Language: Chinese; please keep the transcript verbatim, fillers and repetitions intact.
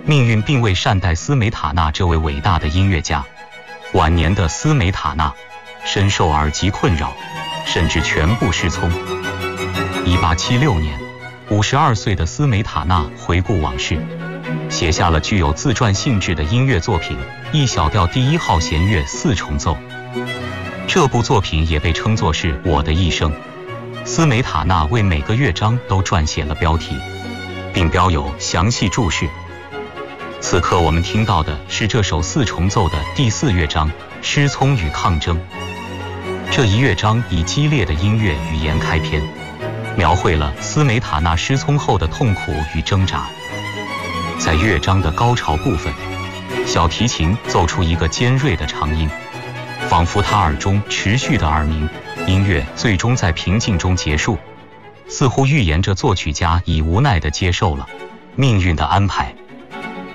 命运并未善待斯梅塔纳这位伟大的音乐家。晚年的斯梅塔纳深受耳疾困扰，甚至全部失聪。一八七六年，五十二岁的斯梅塔纳回顾往事，写下了具有自传性质的音乐作品《E小调第一号弦乐四重奏》。这部作品也被称作是我的一生。斯梅塔纳为每个乐章都撰写了标题，并标有详细注释。此刻我们听到的是这首四重奏的第四乐章《失聪与抗争》。这一乐章以激烈的音乐语言开篇，描绘了斯梅塔纳失聪后的痛苦与挣扎。在乐章的高潮部分，小提琴奏出一个尖锐的长音，仿佛他耳中持续的耳鸣。音乐最终在平静中结束，似乎预言着作曲家已无奈地接受了命运的安排。